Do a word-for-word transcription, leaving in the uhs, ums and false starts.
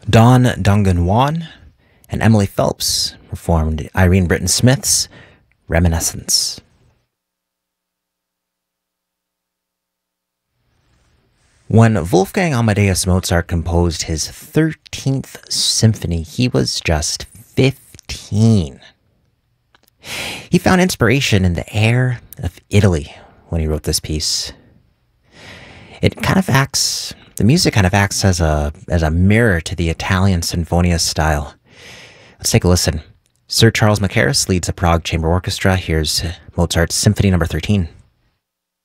Don Dungan Wan and Emily Phelps performed Irene Britton Smith's Reminiscence. When Wolfgang Amadeus Mozart composed his thirteenth symphony, he was just fifteen. He found inspiration in the air of Italy when he wrote this piece. It kind of acts, the music kind of acts as a, as a mirror to the Italian Sinfonia style. Let's take a listen. Sir Charles Mackerras leads the Prague Chamber Orchestra. Here's Mozart's Symphony number thirteen.